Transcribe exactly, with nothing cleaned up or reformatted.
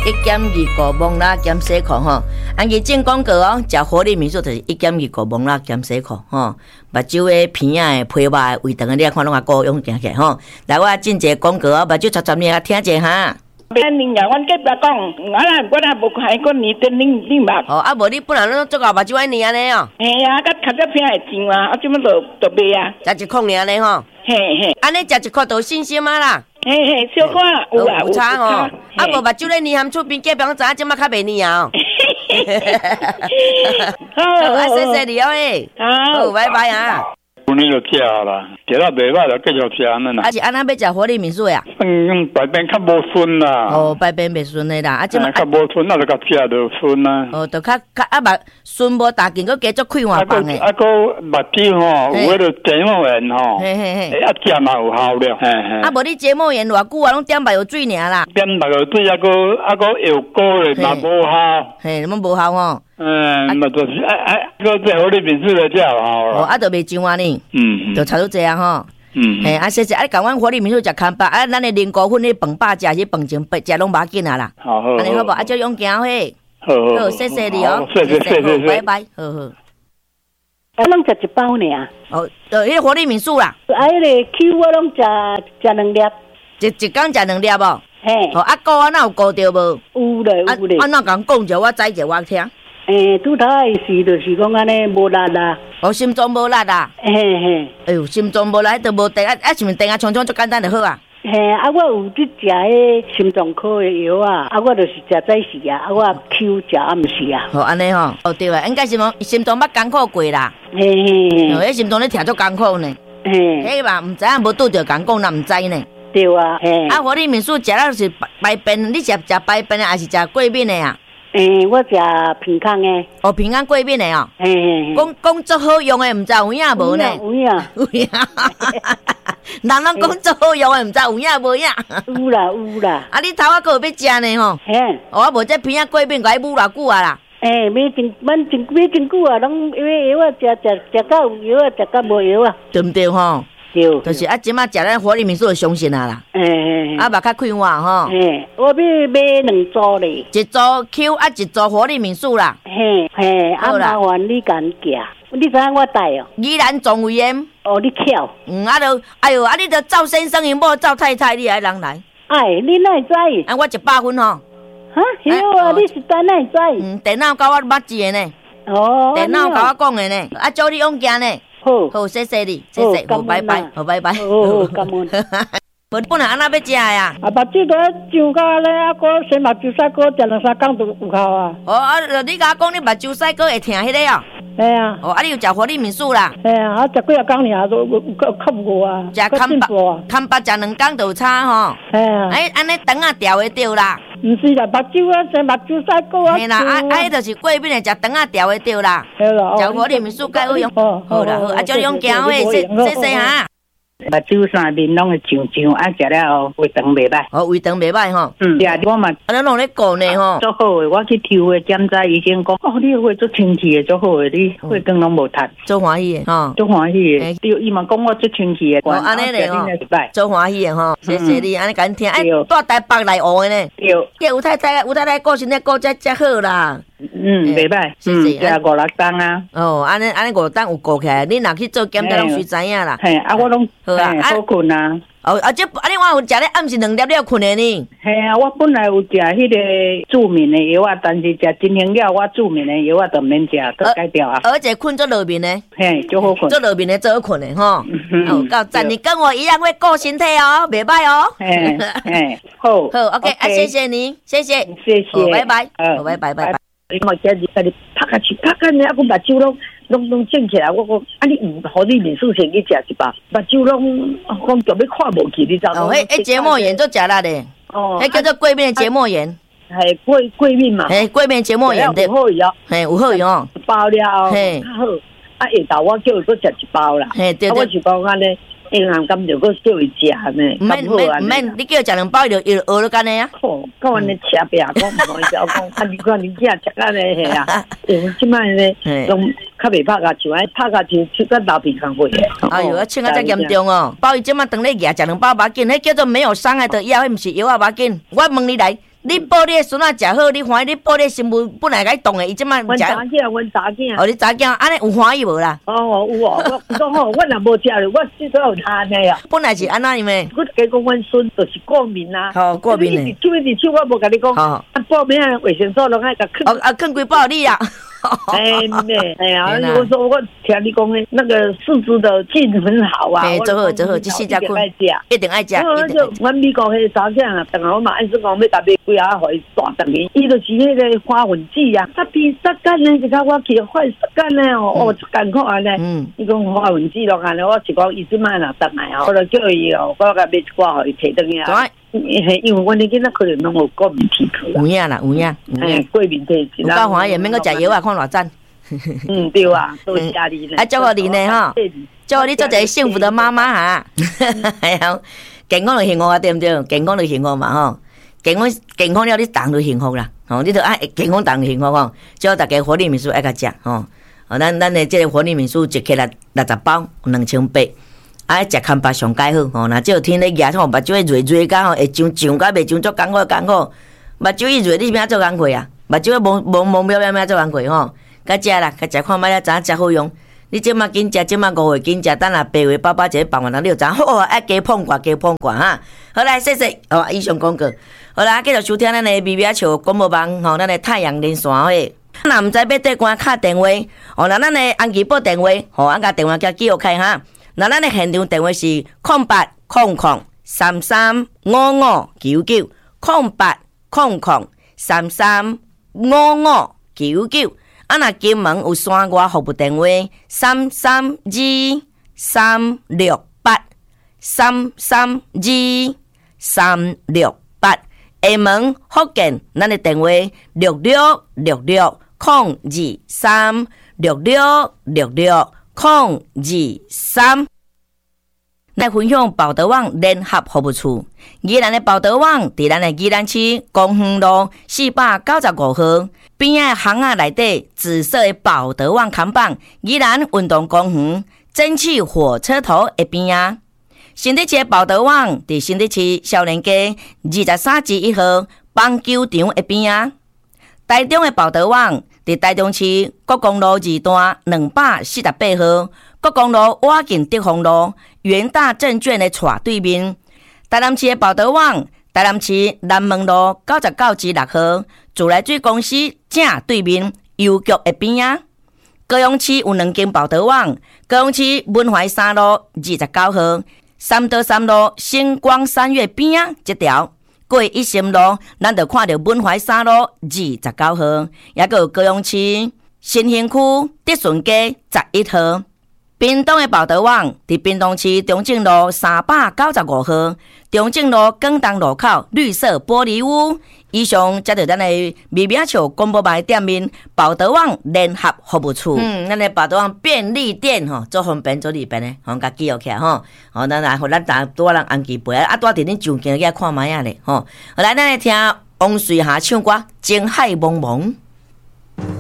一减二个蒙拉减洗裤吼，按日正广告哦，食活力民宿就是一减二个蒙拉减洗裤吼，目睭的片啊、皮肉的胃肠的，你啊看拢啊高用行起吼。来，我进一个广告哦，目睭插插你啊听者哈。 别人呀，阮隔壁讲，我啦，我啦无开过年的恁恁目。 哦，啊无你本来拢做个目睭爱年安尼哦。 嘿啊，甲卡只片会上啊，啊，即么就就卖啊。 食一箍尔安尼吼。 嘿嘿。 安尼食一箍就有信心啊啦。 嘿嘿，小可有啊有差吼。啊无目睭咧年含厝边隔壁讲知影即马较袂年啊。好，啊谢谢你哦诶。好，拜拜啊。 有年就食啦，食到袂歹就继续食安尼啦。 啊是安那要食活力民宿呀？ 嗯，排便较无顺啦。 哦，排便袂顺的啦，啊即马较无顺，啊就甲食就顺啦。 哦，就较较啊目顺无大劲，佮加足开换放的。 啊个目睭吼，有迄个结膜炎吼， 嘿嘿嘿， 啊食嘛有效了。嘿嘿。 啊无你结膜炎偌久啊，拢点目药水尔啦。 点目药水啊个啊个药膏咧嘛无效。 嘿，你们无效吼。 嗯，嘛就是啊啊，个这活力民宿的才有效哦，啊，就袂上啊呢。 嗯， 就差不多这样吼。 嗯， 嘿，啊，谢谢，啊，讲阮活力民宿食康巴，啊，咱的零股份迄饭饱食，迄饭前白食拢无要紧啊啦。 好好， 安尼好无？啊，就用行嘿。 好好， 好，谢谢你哦， 谢谢谢谢， 拜拜，好好。 我拢食一包尔。 哦，就迄个活力民宿啦。 啊，迄个 Q 我拢食食两粒。 一一工食两粒无？ 嘿。 哦，啊，股啊，哪有股着无？ 有咧，有咧。 啊，哪讲讲者，我知者我听。 诶，拄头诶是就是讲安尼无力啦。 哦，心脏无力啊。 嘿嘿。 哎呦，心脏无力，都无电啊，啊，是毋是电啊？冲冲足简单就好啊。 嘿，啊，我有去食迄心脏科诶药啊，啊，我就是食早时啊，啊，我 Q 食暗时啊。 好，安尼吼，哦对啊，应该是讲心脏捌艰苦过啦。 嘿嘿。 哦，迄心脏咧听足艰苦呢。 嘿。 迄嘛，毋知影无拄着艰苦，那毋知呢。 对啊，嘿。 啊，活力民宿食了是排便，你食食排便的，还是食过敏的啊？ 诶，我食平康诶。 哦，平安过敏的哦。 嘿嘿。 讲讲足好用的，毋知有影无呢？ 有影。 有影。人拢讲足好用的，毋知有影无影？ 有啦有啦。 啊，你头仔还有要食呢吼？ 嘿。 哦，啊无这平安过敏，甲伊捂偌久啊啦？ 诶，买真蛮真买真久啊，拢药药啊，食食食到有药啊，食到无药啊。 对毋对吼？ 对。 就是啊，即马食咱活力民宿就相信啊啦。 诶。 啊，目较开换吼。 嘿，我要买两组咧。 一组 Q 啊，一组活力民宿啦。 嘿嘿，啊麻烦你甲寄，你知影我带哦。 宜兰总委员。 哦，你巧。 嗯，啊就，哎呦，啊你着赵先生因某赵太太，你还人来？ 哎，你哪会知？ 啊，我一百分吼。 哈，对啊，你是单哪会知？ 嗯，电脑甲我捌字的呢。 哦。 电脑甲我讲的呢，啊，祝你勇敢呢。 好。 好，谢谢你，谢谢，好，拜拜，好，拜拜。 好，感恩。 无本来安那要食呀？ 啊，目睭都上到咧，啊，个洗目睭洗过食两三工就有效啊。 哦，啊，你甲我讲你目睭洗过会疼迄个哦。 系啊。 哦，啊，你有食活力民宿啦？ 系啊，啊，食几啊工尔都有有较无啊。 食看饱，看饱食两工就有差吼。 系啊。 哎，安尼肠啊调会着啦。 毋是啦，目睭啊，洗目睭洗过啊。 嘿啦，啊啊，迄就是过敏的，食肠啊调会着啦。 系啦。 食活力民宿介好用。好啦，好，啊，叫你用行喂，谢谢谢哈。 目睭三面拢会上上，啊食了胃肠袂歹。 哦，胃肠袂歹吼。 嗯，食我嘛， 啊，咱拢咧顾呢吼。 足好诶，我去抽诶，检查医生讲，哦，你胃足清气诶，足好诶，你胃肠拢无塌。 足欢喜诶，吼。 足欢喜诶，对，伊嘛讲我足清气诶。 哦，安尼咧吼。足欢喜诶吼，谢谢你，安尼甲你听。哎，带台北来学诶呢。 对。 叫吴太太，吴太太顾身体顾遮遮好啦。 嗯，袂歹， 谢谢。 食五六档啊。 哦，安尼安尼五档有顾起来，你若去做检查，拢随知影啦。 嘿，啊，我拢好啊，好困啊。 哦，啊，这啊，你我有食咧暗时两粒了困的呢。 嘿啊，我本来有食迄个助眠的药啊，但是食金星了，我助眠的药啊，就免食，都改掉啊。 而且困做落眠呢。 嘿，就好困。 做落眠的最好困的吼。哦，够赞！你跟我一样会顾身体哦，袂歹哦。 嘿，嘿，好。 好 ，OK， 啊，谢谢你，谢谢， 谢谢， 拜拜，好，拜拜，拜拜。 因为今日甲你拍下去，拍下呢，啊，我目睭拢拢拢肿起来，我讲啊，你唔互你民宿先去食一包，目睭拢讲就要看无去，你知道？ 哦，迄迄结膜炎做食啦咧，哦，迄叫做过敏的结膜炎， 系过过敏嘛， 嘿，过敏结膜炎的， 有好用， 嘿，有好用哦， 包了， 嘿， 较好，啊，下昼我叫伊搁食一包啦， 嘿，对对， 我是讲安尼。银行咁就搁叫伊食呢， 唔免唔免唔免，你叫伊食两包，伊就伊就学了干呢啊！ 哦，讲安尼吃饼，讲唔好意思，我讲啊，你看你囝食安尼系啊，因即摆呢，拢较袂拍甲像安拍甲像出个老皮工会。 哎呦，啊，穿啊遮严重哦！包伊即摆当咧举食两包把紧，迄叫做没有伤害的药，迄毋是药啊把紧。我问你来， 你报你的孙仔食好，你欢喜你报你的媳妇本来该动的，伊即摆阮查囝，阮查囝。 哦，你查囝安尼有欢喜无啦？ 哦，有哦，我讲吼，我若无食咧，我至少有摊的啊。 本来是安那因为， 我加讲阮孙就是过敏啊。 哦，过敏的。 就一直手我无甲你讲，啊，报名卫生所拢爱甲囥。 哦啊，囥几包你啊？ 哎妹，哎呀，我说我听你讲的，那个四肢的劲很好啊。 哎，做好做好，这四只困，一定爱食。 我就阮美国迄查囝啊，当下我嘛按说讲要搭买几啊，互伊带等于，伊就是迄个花粉剂啊，杀边杀干呢，就甲我去快杀干呢哦，哦，艰苦安尼。嗯。伊讲花粉剂咯，安尼我是讲伊即摆若等来哦，我就叫伊哦，我甲买一寡互伊摕倒去啊。因为阮的囡仔可能拢有过敏体质啦， 有影啦，有影， 哎，过敏体质啦。 有够欢喜，免阁食药啊，看偌赞。 嗯，对啊，多谢你呢。 啊，祝福你呢哈，祝福你做一个幸福的妈妈哈。哎呀，健康就幸福啊，对不对？健康就幸福嘛吼，健康健康了，你当就幸福啦。吼，你著爱健康当幸福吼。叫大家活力面素爱甲食吼。哦，咱咱的这个活力面素一克来六十包，两千八。啊，食康巴上解好吼，若只有天咧热吼，目睭会热热甲吼，会上上甲袂上足艰苦艰苦，目睭一热你边做工课啊？目睭会蒙蒙蒙渺渺渺做工课吼，甲食啦，甲食看卖了，知影食好用。你即马紧食，即马五月紧食，等下八月爸爸一个放完了，你就知影好啊，加碰挂加碰挂哈。好来，谢谢哦，以上广告。好啦，继续收听咱的微微笑广播网吼，咱的太阳连线诶。若毋知要对关敲电话，哦，那咱的安琪报电话，吼，俺甲电话叫记录开哈。那咱的现场电话是空八空空三三五五九九空八空空三三五五九九。啊，若金门有山外服务电话三三二三六八三三二三六八。厦门福建咱的电话六六六六空二三六六六六。空二三，来分享报德网联合服务处。宜兰的报德网伫咱的宜兰市公园路四百九十五号边仔巷仔内底紫色的报德网看板，宜兰运动公园蒸汽火车头的边仔。新德市的报德网伫新德市少年街二十三至一号棒球场的边仔。台中的报德网伫台中市国公路二段两百四十八号，国公路瓦近德丰路元大证券的斜对面。台南市的报德网，台南市南门路九十九至六號，自來水公司正對面郵局的邊啊。高雄市有兩間報德網，高雄市文懷三路二十九號，三德三路星光三月邊啊這條。過一心路，咱就看到文懷三路二十九號，也個有高雄市新興區德順街十一號。屏東的報德網伫屏東市中正路三百九十五號，中正路廣東路口綠色玻璃屋。以上才是咱的微微笑廣播網店面報德網聯合服務處。嗯，咱的報德網便利店吼，做方便做利便的，吼，甲記錄起來吼。吼，咱來互咱大多人安記背啊，多佇恁上鏡去看賣啊咧，吼。後來咱來聽王瑞霞唱歌《情海茫茫》。